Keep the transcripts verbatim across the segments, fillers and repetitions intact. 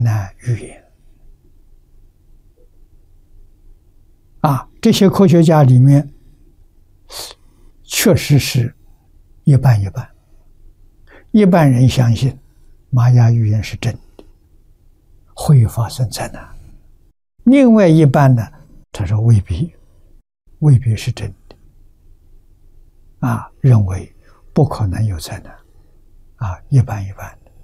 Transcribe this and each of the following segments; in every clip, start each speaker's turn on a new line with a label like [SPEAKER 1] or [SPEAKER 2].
[SPEAKER 1] 难预言。啊，这些科学家里面，确实是一半一半。一半人相信玛雅预言是真的，会发生灾难；另外一半呢，他说未必，未必是真的。啊，认为不可能有灾难。啊，一半一半的。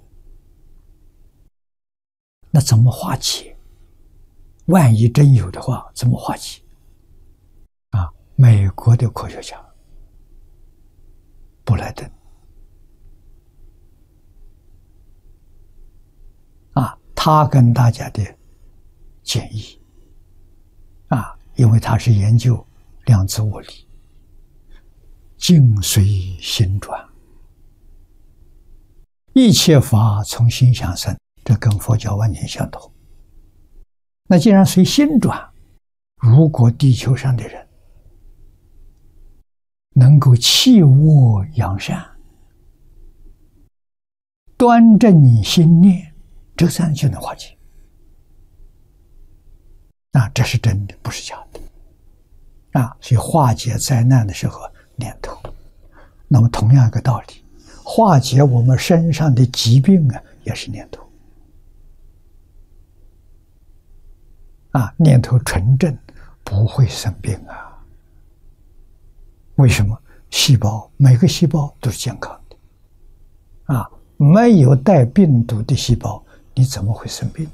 [SPEAKER 1] 那怎么化解？万一真有的话，怎么化解？啊，美国的科学家布莱登啊，他跟大家的建议啊，因为他是研究量子物理，境随心转，一切法从心想生，这跟佛教完全相同。那既然随心转，如果地球上的人能够弃恶扬善，端正心念，这灾难就能化解。啊，这是真的，不是假的。啊，所以化解灾难的时候，念头。那么同样一个道理，化解我们身上的疾病啊，也是念头。啊，念头纯正，不会生病啊。为什么？细胞每个细胞都是健康的，啊，没有带病毒的细胞，你怎么会生病？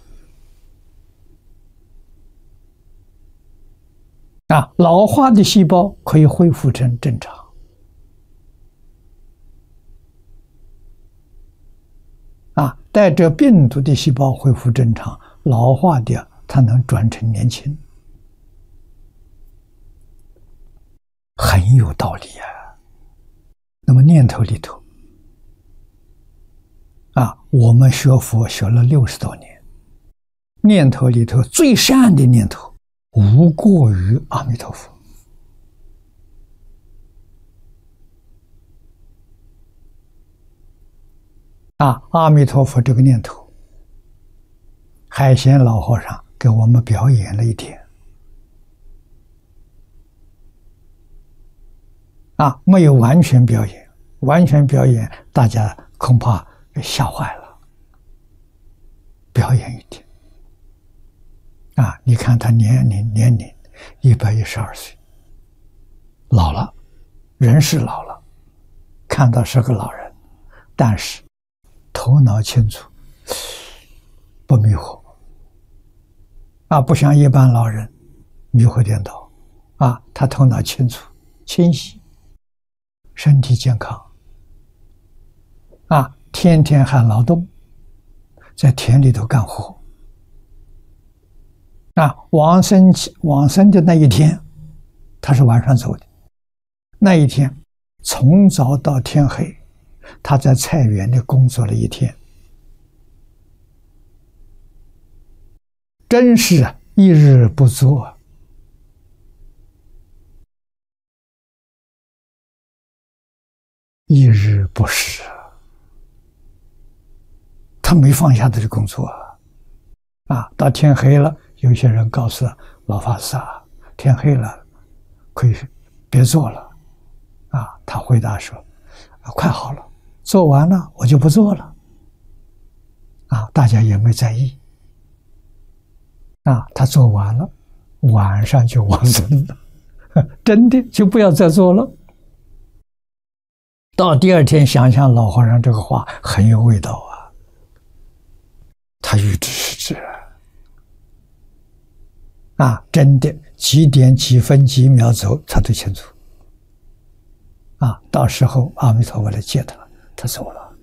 [SPEAKER 1] 啊，老化的细胞可以恢复成正常。啊，带着病毒的细胞恢复正常，老化的它能转成年轻，很有道理啊。那么念头里头，啊，我们学佛学了六十多年，念头里头最善的念头，无过于阿弥陀佛。啊，阿弥陀佛这个念头，海贤老和尚给我们表演了一天。啊，没有完全表演，完全表演大家恐怕吓坏了。表演一天。啊，你看他年龄年龄一百一十二岁，老了，人是老了，看到是个老人，但是头脑清楚，不迷惑。啊，不像一般老人迷惑颠倒。啊，他头脑清楚清晰，身体健康。啊，天天还劳动，在田里头干活。啊，往生往生的那一天，他是晚上走的。那一天从早到天黑，他在菜园里工作了一天，真是一日不作，一日不食。他没放下他的工作啊！啊，到天黑了，有些人告诉老法师啊，天黑了，可以别做了。啊，他回答说：“啊，快好了，做完了我就不做了。”啊，大家也没在意。啊，他做完了，晚上就往生了，真的就不要再做了。到第二天想想老和尚这个话很有味道啊，他预知是知啊，真的几点几分几秒走他都清楚。啊，到时候阿弥陀佛来接他，他走了。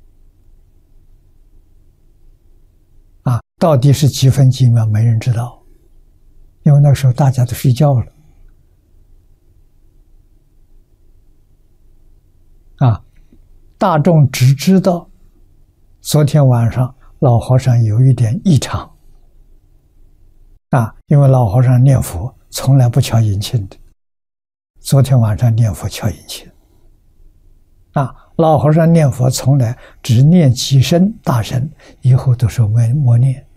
[SPEAKER 1] 啊，到底是几分几秒没人知道，因为那时候大家都睡觉了。啊，大众只知道昨天晚上老和尚有一点异常。啊，因为老和尚念佛从来不敲引磬的，昨天晚上念佛敲引磬。啊，老和尚念佛从来只念几声大声，以后都是默默念。